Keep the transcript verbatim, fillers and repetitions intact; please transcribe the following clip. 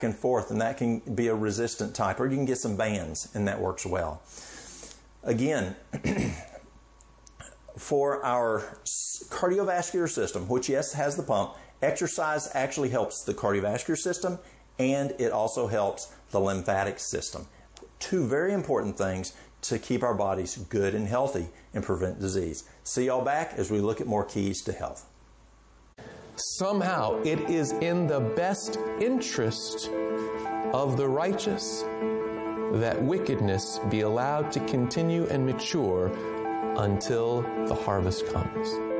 and forth, and that can be a resistant type, or you can get some bands, and that works well. Again, for our cardiovascular system, which yes has the pump, exercise actually helps the cardiovascular system, and it also helps the lymphatic system. Two very important things to keep our bodies good and healthy and prevent disease. See y'all back as we look at more keys to health. Somehow it is in the best interest of the righteous that wickedness be allowed to continue and mature until the harvest comes.